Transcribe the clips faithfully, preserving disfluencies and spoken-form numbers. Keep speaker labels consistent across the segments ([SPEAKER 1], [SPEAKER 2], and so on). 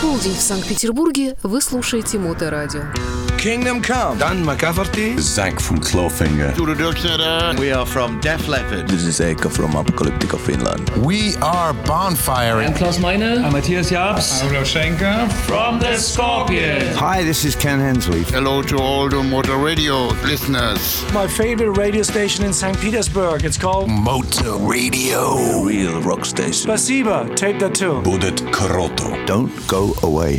[SPEAKER 1] Полдень в Санкт-Петербурге. Вы слушаете Моторадио.
[SPEAKER 2] Kingdom Come. Dan McCafferty.
[SPEAKER 3] Zack from Clawfinger.
[SPEAKER 4] We are from Def Leppard.
[SPEAKER 5] This is Eika from Apocalyptica Finland.
[SPEAKER 2] We are Bonfire.
[SPEAKER 6] I'm Klaus Meine.
[SPEAKER 7] I'm Matthias Jabs.
[SPEAKER 8] I'm Rudolf Schenker.
[SPEAKER 6] From the Scorpions.
[SPEAKER 9] Hi, this is Ken Hensley.
[SPEAKER 10] Hello to all the Motor Radio listeners.
[SPEAKER 11] My favorite radio station in Saint Petersburg. It's called
[SPEAKER 2] Motor Radio.
[SPEAKER 5] A real rock station.
[SPEAKER 11] Spasiba. Take that too.
[SPEAKER 3] Будет круто.
[SPEAKER 5] Don't go away.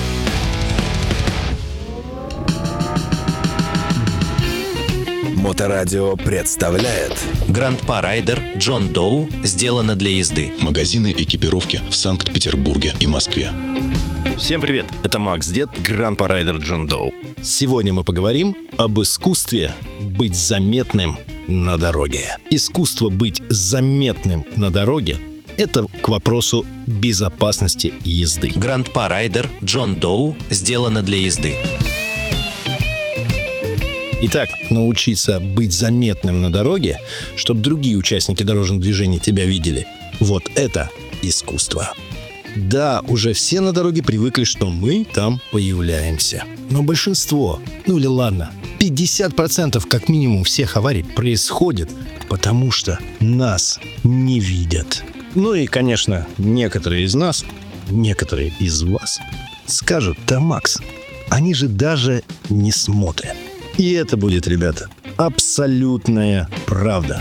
[SPEAKER 2] Моторадио представляет
[SPEAKER 12] Гранд-па Райдер Джон Доу сделано для езды.
[SPEAKER 13] Магазины экипировки в Санкт-Петербурге и Москве.
[SPEAKER 14] Всем привет, это Макс Дед, Гранд-па Райдер Джон Доу. Сегодня мы поговорим об искусстве быть заметным на дороге. Искусство быть заметным на дороге — это к вопросу безопасности езды.
[SPEAKER 12] Гранд-па Райдер Джон Доу сделано для езды.
[SPEAKER 14] Итак, научиться быть заметным на дороге, чтобы другие участники дорожного движения тебя видели, вот это искусство. Да, уже все на дороге привыкли, что мы там появляемся. Но большинство, ну или ладно, пятьдесят процентов как минимум всех аварий происходит, потому что нас не видят. Ну и, конечно, некоторые из нас, некоторые из вас скажут: да, Макс, они же даже не смотрят. И это будет, ребята, абсолютная правда.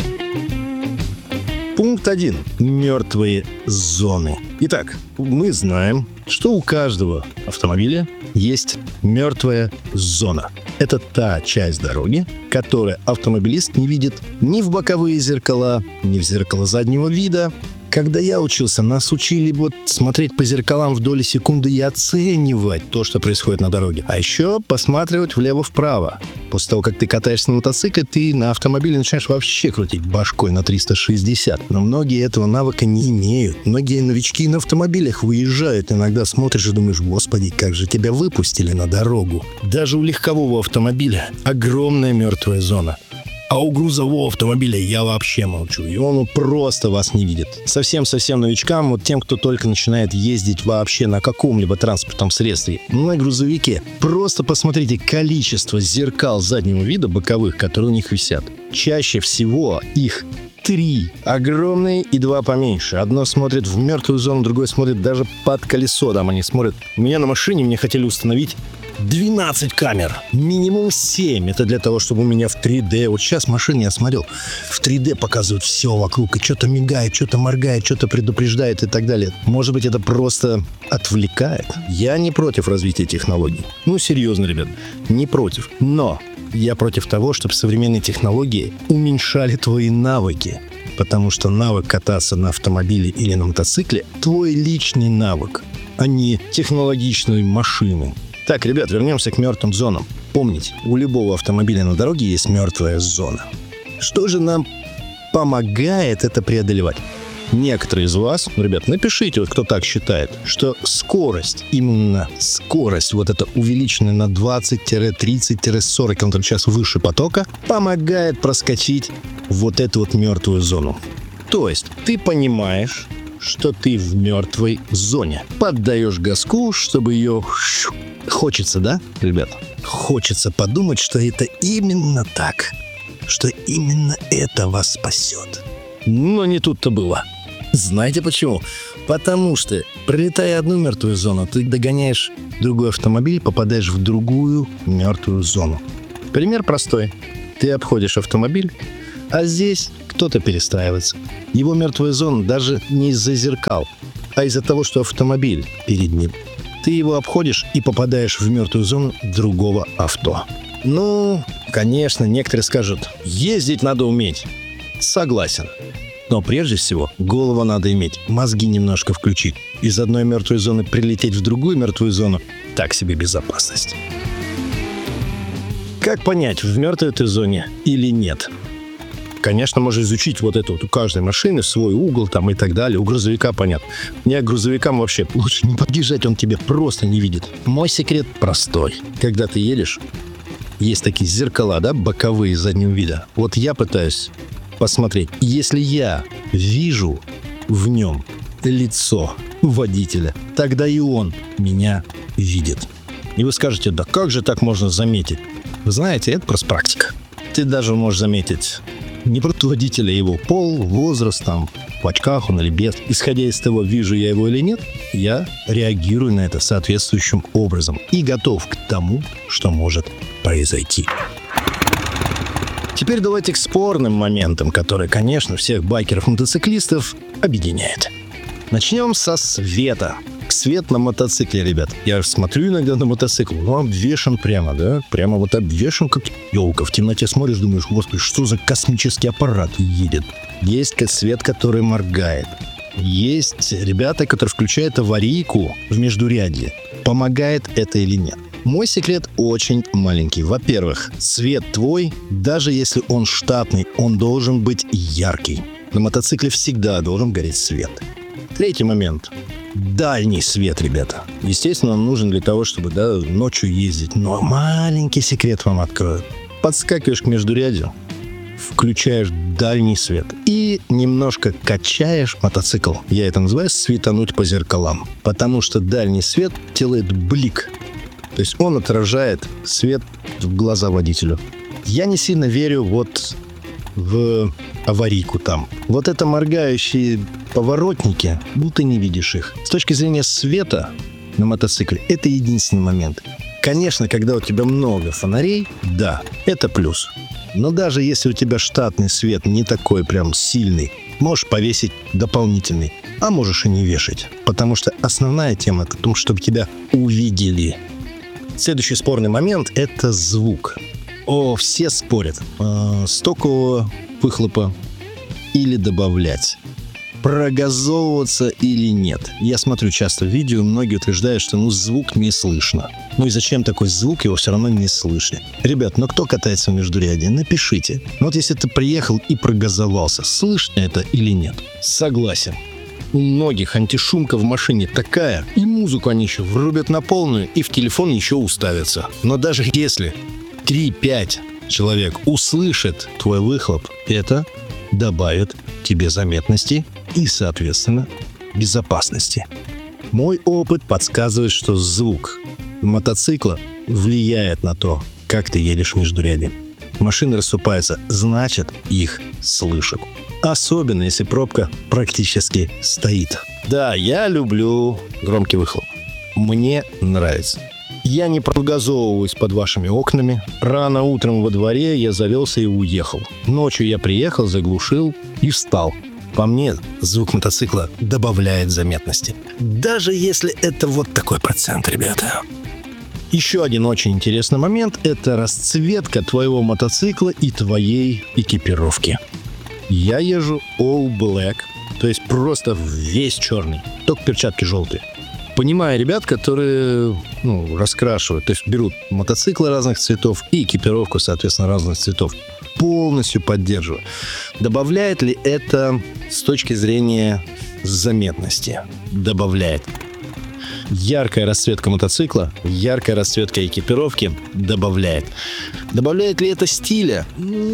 [SPEAKER 14] Пункт один. Мертвые зоны. Итак, мы знаем, что у каждого автомобиля есть мертвая зона. Это та часть дороги, которую автомобилист не видит ни в боковые зеркала, ни в зеркало заднего вида. Когда я учился, нас учили вот смотреть по зеркалам в доли секунды и оценивать то, что происходит на дороге. А еще посматривать влево-вправо. После того, как ты катаешься на мотоцикле, ты на автомобиле начинаешь вообще крутить башкой на триста шестьдесят. Но многие этого навыка не имеют. Многие новички на автомобилях выезжают. Иногда смотришь и думаешь: господи, как же тебя выпустили на дорогу. Даже у легкового автомобиля огромная мертвая зона. А у грузового автомобиля я вообще молчу. И он просто вас не видит. Совсем-совсем новичкам, вот тем, кто только начинает ездить вообще на каком-либо транспортном средстве, на грузовике, просто посмотрите количество зеркал заднего вида боковых, которые у них висят. Чаще всего их три. Огромные и два поменьше. Одно смотрит в мертвую зону, другое смотрит даже под колесо. Там они смотрят. У меня на машине мне хотели установить двенадцать камер. Минимум семь. Это для того, чтобы у меня в три дэ... Вот сейчас машины я смотрел. В три дэ показывают все вокруг. И что-то мигает, что-то моргает, что-то предупреждает и так далее. Может быть, это просто отвлекает. Я не против развития технологий. Ну, серьезно, ребят. Не против. Но я против того, чтобы современные технологии уменьшали твои навыки. Потому что навык кататься на автомобиле или на мотоцикле – твой личный навык, а не технологичной машины. Так, ребят, вернемся к мертвым зонам. Помните, у любого автомобиля на дороге есть мертвая зона. Что же нам помогает это преодолевать? Некоторые из вас, ну, ребят, напишите, вот кто так считает, что скорость, именно скорость, вот эта увеличенная на двадцать-тридцать-сорок километров в час выше потока, помогает проскочить вот эту вот мертвую зону. То есть ты понимаешь, что ты в мертвой зоне. Поддаешь газку, чтобы ее... Хочется, да, ребят? Хочется подумать, что это именно так. Что именно это вас спасет. Но не тут-то было. Знаете почему? Потому что, пролетая одну мертвую зону, ты догоняешь другой автомобиль, попадаешь в другую мертвую зону. Пример простой. Ты обходишь автомобиль, а здесь кто-то перестраивается. Его мертвая зона даже не из-за зеркал, а из-за того, что автомобиль перед ним. Ты его обходишь и попадаешь в мертвую зону другого авто. Ну, конечно, некоторые скажут: ездить надо уметь. Согласен. Но прежде всего голову надо иметь, мозги немножко включить. Из одной мертвой зоны прилететь в другую мертвую зону – так себе безопасность. Как понять, в мертвой ты зоне или нет? Конечно, можно изучить вот это вот у каждой машины, свой угол там и так далее. У грузовика понятно. Не, грузовикам вообще лучше не подъезжать, он тебя просто не видит. Мой секрет простой. Когда ты едешь, есть такие зеркала, да, боковые заднего вида. Вот я пытаюсь посмотреть. Если я вижу в нем лицо водителя. Тогда и он меня видит. И вы скажете, да как же так можно заметить? Вы знаете, это просто практика. Ты даже можешь заметить не просто водителя, его пол, возраст, там, в очках он или без. Исходя из того, вижу я его или нет, я реагирую на это соответствующим образом и готов к тому, что может произойти. Теперь давайте к спорным моментам, которые, конечно, всех байкеров-мотоциклистов объединяют. Начнем со света. Свет на мотоцикле, ребят. Я смотрю иногда на мотоцикл, ну, обвешан прямо, да? Прямо вот обвешан, как елка. В темноте смотришь, думаешь, господи, что за космический аппарат едет? Есть свет, который моргает. Есть ребята, которые включают аварийку в междурядье. Помогает это или нет? Мой секрет очень маленький. Во-первых, свет твой, даже если он штатный, он должен быть яркий. На мотоцикле всегда должен гореть свет. Третий момент. Дальний свет, ребята. Естественно, он нужен для того, чтобы, да, ночью ездить. Но маленький секрет вам открою. Подскакиваешь к междурядью, включаешь дальний свет и немножко качаешь мотоцикл. Я это называю светануть по зеркалам. Потому что дальний свет делает блик. То есть он отражает свет в глаза водителю. Я не сильно верю вот в аварийку там. Вот это моргающие поворотники, ну ты не видишь их. С точки зрения света на мотоцикле, это единственный момент. Конечно, когда у тебя много фонарей, да, это плюс. Но даже если у тебя штатный свет не такой прям сильный, можешь повесить дополнительный, а можешь и не вешать. Потому что основная тема в том, чтобы тебя увидели. Следующий спорный момент – это звук. О, все спорят, э, стокового выхлопа или добавлять, прогазовываться или нет. Я смотрю часто видео, многие утверждают, что ну звук не слышно. Ну и зачем такой звук, его все равно не слышно. Ребят, ну кто катается в междурядье, напишите. Ну вот если ты приехал и прогазовался, слышно это или нет? Согласен. У многих антишумка в машине такая, и музыку они еще врубят на полную, и в телефон еще уставятся. Но даже если три-пять человек услышит твой выхлоп, это добавит тебе заметности и, соответственно, безопасности. Мой опыт подсказывает, что звук мотоцикла влияет на то, как ты едешь в междурядье. Машины рассыпаются, значит, их слышат. Особенно, если пробка практически стоит. Да, я люблю громкий выхлоп. Мне нравится. Я не прогазовываюсь под вашими окнами. Рано утром во дворе я завелся и уехал. Ночью я приехал, заглушил и встал. По мне, звук мотоцикла добавляет заметности. Даже если это вот такой процент, ребята. Еще один очень интересный момент – это расцветка твоего мотоцикла и твоей экипировки. Я езжу all black, то есть просто весь черный, только перчатки желтые. Понимаю ребят, которые ну, раскрашивают, то есть берут мотоциклы разных цветов и экипировку, соответственно, разных цветов. Полностью поддерживаю. Добавляет ли это с точки зрения заметности? Добавляет. Яркая расцветка мотоцикла, яркая расцветка экипировки добавляет. Добавляет ли это стиля?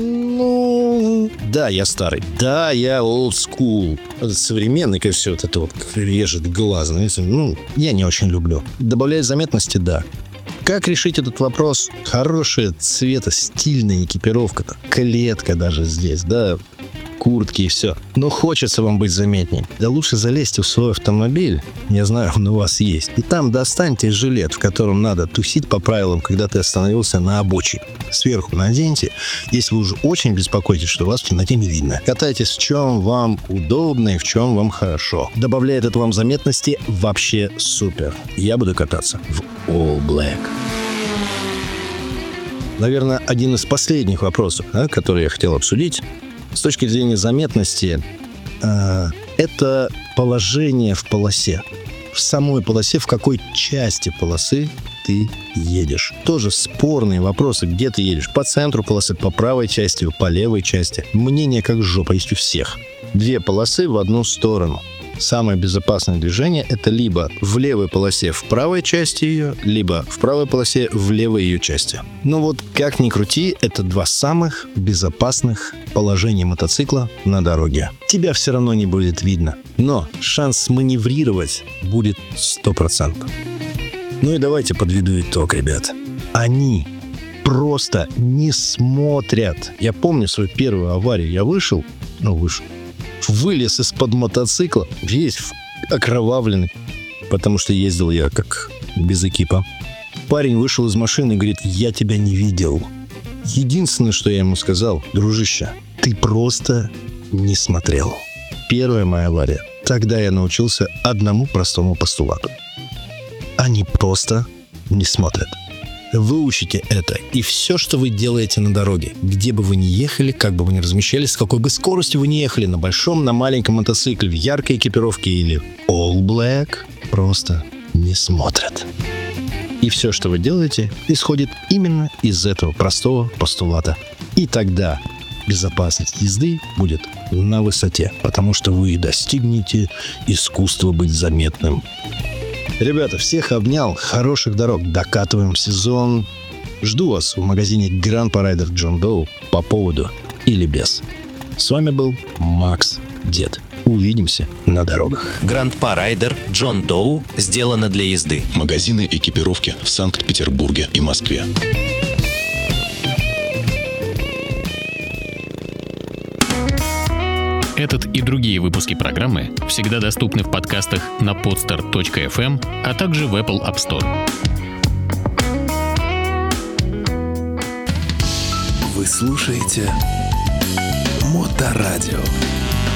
[SPEAKER 14] Ну, да, я старый. Да, я old school. Современный, как все вот это вот режет глаз. Ну, я не очень люблю. Добавляет заметности, да. Как решить этот вопрос? Хорошая цвета, стильная экипировка, клетка даже здесь, да, куртки и все. Но хочется вам быть заметней. Да лучше залезьте в свой автомобиль, я знаю, он у вас есть, и там достаньте жилет, в котором надо тусить по правилам, когда ты остановился на обочине. Сверху наденьте, если вы уже очень беспокоитесь, что вас в темноте не видно. Катайтесь в чем вам удобно и в чем вам хорошо. Добавляет это вам заметности, вообще супер. Я буду кататься в all black. Наверное, один из последних вопросов, да, который я хотел обсудить, с точки зрения заметности, э, это положение в полосе. В самой полосе, в какой части полосы ты едешь. Тоже спорные вопросы, где ты едешь. По центру полосы, по правой части, по левой части. Мнение как жопа, есть у всех. Две полосы в одну сторону. самое безопасное движение — это либо в левой полосе в правой части ее, либо в правой полосе в левой ее части. Но вот как ни крути, это два самых безопасных положения мотоцикла на дороге. Тебя все равно не будет видно, но шанс сманеврировать будет сто процентов. Ну и давайте подведу итог, ребят. Они просто не смотрят. Я помню свою первую аварию. Я вышел, ну вышел, вылез из-под мотоцикла, весь окровавленный, потому что ездил я как без экипа. Парень вышел из машины и говорит: я тебя не видел. Единственное, что я ему сказал: дружище, ты просто не смотрел. Первая моя авария. Тогда я научился одному простому постулату. Они просто не смотрят. Выучите это, и все, что вы делаете на дороге, где бы вы ни ехали, как бы вы ни размещались, с какой бы скоростью вы ни ехали, на большом, на маленьком мотоцикле, в яркой экипировке или all black, просто не смотрят. И все, что вы делаете, исходит именно из этого простого постулата. И тогда безопасность езды будет на высоте, потому что вы достигнете искусства быть заметным. Ребята, всех обнял, хороших дорог, докатываем сезон. Жду вас в магазине Grand Rider John Doe по поводу или без. С вами был Макс Дед. Увидимся на дорогах.
[SPEAKER 12] Grand Rider John Doe сделано для езды.
[SPEAKER 13] Магазины экипировки в Санкт-Петербурге и Москве.
[SPEAKER 6] Этот и другие выпуски программы всегда доступны в подкастах на podster точка эф эм, а также в Apple App Store.
[SPEAKER 2] Вы слушаете Моторадио.